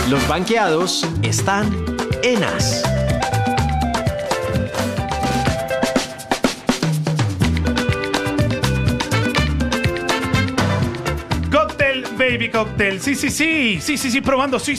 Los banqueados están en As. Cóctel, baby cóctel. Sí, probando. Sí.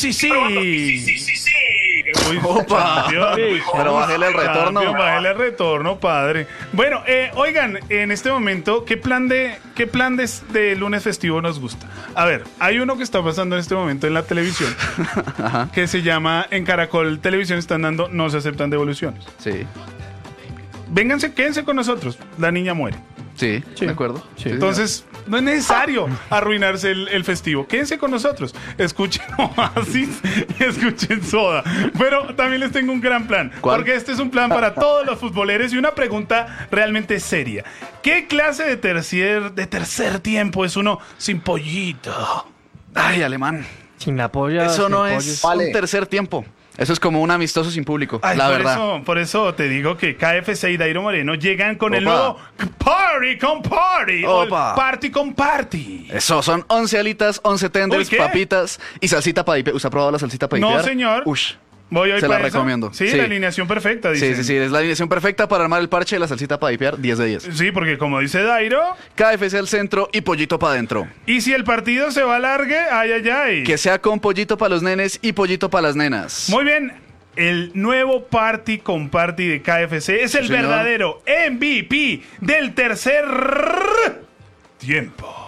Uy, Opa. campeón. Pero bájele el retorno. Campeón, bájele el retorno, padre. Bueno, oigan, en este momento, ¿qué plan de lunes festivo nos gusta? A ver, hay uno que está pasando en este momento en la televisión que se llama, en Caracol Televisión están dando No se aceptan devoluciones. Sí, Vénganse, quédense con nosotros. La niña muere. sí, de acuerdo. Sí, Entonces, no es necesario arruinarse el festivo. Quédense con nosotros. Escuchen Oasis y escuchen Soda. Pero también les tengo un gran plan. ¿Cuál? Porque este es un plan para todos los futboleros y una pregunta realmente seria. ¿Qué clase de tercer tiempo es uno sin pollito? Ay, alemán. Sin la polla. Eso sin no pollo. es Vale. un tercer tiempo. Eso es como un amistoso sin público, Ay, la verdad. Por eso te digo que KFC y Dairo Moreno llegan con el Opa. nuevo Party con Party. O el Opa. Party con Party. Eso, son 11 alitas, 11 tenders, Uy, ¿qué? papitas y salsita para dipear. ¿Usted ha probado la salsita para dipear? No, señor. Ush. Voy hoy Se la para eso. recomiendo. Sí, Sí. la alineación perfecta, dice. Sí, es la alineación perfecta para armar el parche de la salsita para dipear, 10 de 10. Sí, porque como dice Dairo, KFC al centro y pollito para adentro. y si el partido se va a largue, ay. Que sea con pollito para los nenes y pollito para las nenas. Muy bien, el nuevo Party con Party de KFC es el señor. verdadero MVP del tercer tiempo.